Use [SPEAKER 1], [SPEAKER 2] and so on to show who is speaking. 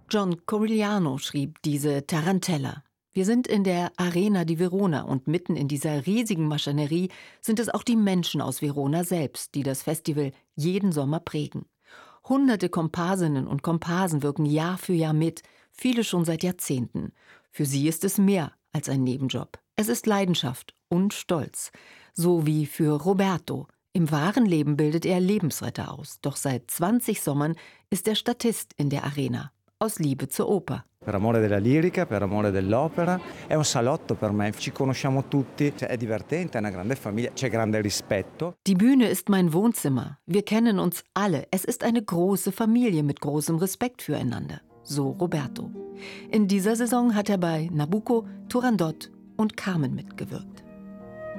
[SPEAKER 1] John Corigliano schrieb diese Tarantella. Wir sind in der Arena di Verona und mitten in dieser riesigen Maschinerie sind es auch die Menschen aus Verona selbst, die das Festival jeden Sommer prägen. Hunderte Komparsinnen und Komparsen wirken Jahr für Jahr mit, viele schon seit Jahrzehnten. Für sie ist es mehr als ein Nebenjob. Es ist Leidenschaft und Stolz. So wie für Roberto. Im wahren Leben bildet er Lebensretter aus. Doch seit 20 Sommern ist er Statist in der Arena. Aus Liebe zur Oper.
[SPEAKER 2] Per amore della lirica, per amore dell'opera. È un salotto per me, ci conosciamo tutti, è divertente, è una grande famiglia, c'è grande rispetto.
[SPEAKER 1] Die Bühne ist mein Wohnzimmer. Wir kennen uns alle. Es ist eine große Familie mit großem Respekt füreinander. So Roberto. In dieser Saison hat er bei Nabucco, Turandot und Carmen mitgewirkt.